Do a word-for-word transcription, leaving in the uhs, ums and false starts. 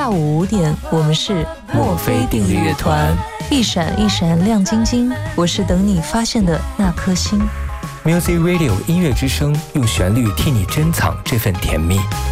下午五点，我们是墨菲定律乐团， 一闪一闪亮晶晶，我是等你发现的那颗星。 Music Radio 音乐之声，用旋律替你珍藏这份甜蜜。